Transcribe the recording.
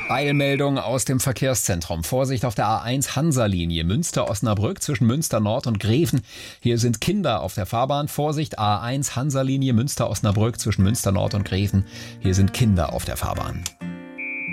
Eilmeldung aus dem Verkehrszentrum. Vorsicht auf der A1 Hansa-Linie Münster-Osnabrück zwischen Münster Nord und Greven. Hier sind Kinder auf der Fahrbahn. Vorsicht A1 Hansa-Linie Münster-Osnabrück zwischen Münster Nord und Greven. Hier sind Kinder auf der Fahrbahn.